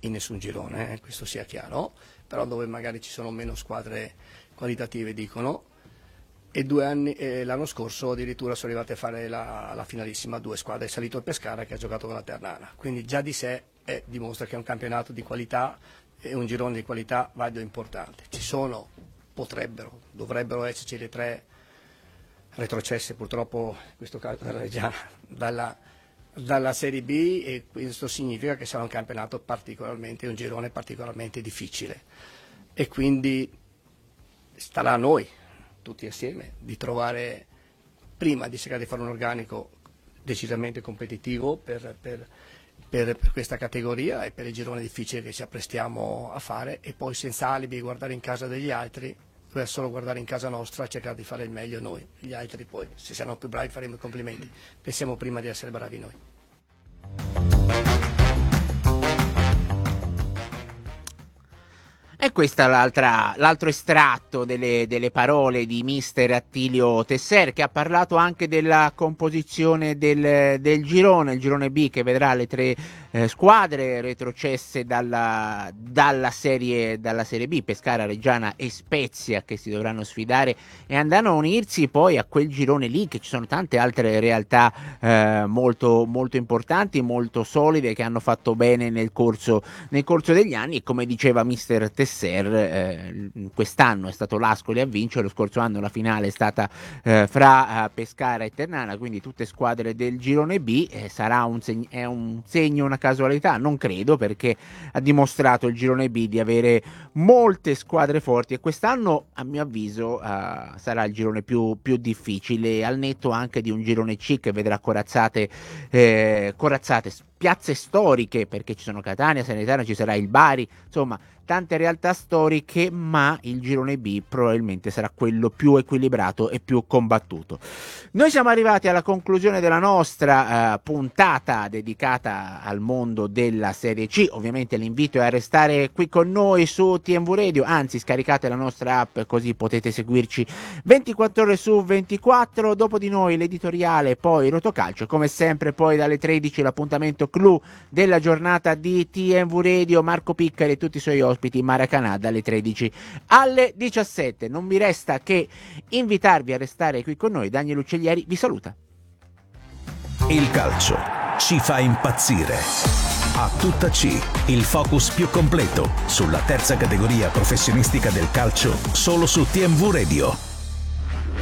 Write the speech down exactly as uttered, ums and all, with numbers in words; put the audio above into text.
in nessun girone, eh, questo sia chiaro, però dove magari ci sono meno squadre qualitative, dicono, e due anni, eh, l'anno scorso addirittura sono arrivati a fare la, la finalissima, due squadre, è salito il Pescara che ha giocato con la Ternana, quindi già di sé eh, dimostra che è un campionato di qualità e un girone di qualità valido e importante. Ci sono, potrebbero, dovrebbero esserci le tre retrocesse, purtroppo in questo caso dalla Reggiana, dalla, dalla Serie B, e questo significa che sarà un campionato particolarmente, un girone particolarmente difficile, e quindi starà a noi tutti assieme di trovare, prima di cercare di fare un organico decisamente competitivo per, per, per, per questa categoria e per il girone difficile che ci apprestiamo a fare, e poi senza alibi guardare in casa degli altri, per solo guardare in casa nostra e cercare di fare il meglio noi. Gli altri poi, se saranno più bravi, faremo i complimenti. Pensiamo prima di essere bravi noi. E questo è l'altra, l'altro estratto delle, delle parole di mister Attilio Tesser, che ha parlato anche della composizione del, del girone, il girone B, che vedrà le tre eh, squadre retrocesse dalla, dalla, serie, dalla Serie B, Pescara, Reggiana e Spezia, che si dovranno sfidare e andranno a unirsi poi a quel girone lì, che ci sono tante altre realtà eh, molto, molto importanti, molto solide, che hanno fatto bene nel corso, nel corso degli anni, e come diceva mister Tesser, Eh, quest'anno è stato l'Ascoli a vincere, lo scorso anno la finale è stata eh, fra eh, Pescara e Ternana, quindi tutte squadre del girone B. Eh, sarà un, seg- è un segno, una casualità? Non credo, perché ha dimostrato il girone B di avere molte squadre forti, e quest'anno a mio avviso eh, sarà il girone più, più difficile, al netto anche di un girone C che vedrà corazzate eh, corazzate piazze storiche, perché ci sono Catania, Salernitana, ci sarà il Bari, insomma tante realtà storiche, ma il girone B probabilmente sarà quello più equilibrato e più combattuto. Noi siamo arrivati alla conclusione della nostra eh, puntata dedicata al mondo della Serie C. Ovviamente l'invito è a restare qui con noi su T M V Radio, anzi scaricate la nostra app così potete seguirci ventiquattro ore su ventiquattro. Dopo di noi l'editoriale, poi Rotocalcio, come sempre poi dalle tredici l'appuntamento clou della giornata di T M V Radio, Marco Piccari e tutti i suoi ospiti in Maracanã dalle tredici alle diciassette. Non mi resta che invitarvi a restare qui con noi. Daniel Uccellieri vi saluta. Il calcio ci fa impazzire. A tutta C, il focus più completo sulla terza categoria professionistica del calcio, solo su T M V Radio.